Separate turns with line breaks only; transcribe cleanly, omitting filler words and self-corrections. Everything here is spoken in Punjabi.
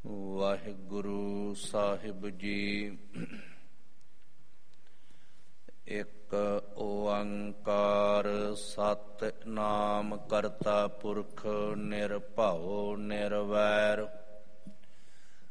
ਵਾਹਿਗੁਰੂ ਸਾਹਿਬ ਜੀ। ਇੱਕ ਓੰਕਾਰ ਸਤਿਨਾਮ ਕਰਤਾ ਪੁਰਖ ਨਿਰਭਉ ਨਿਰਵੈਰ।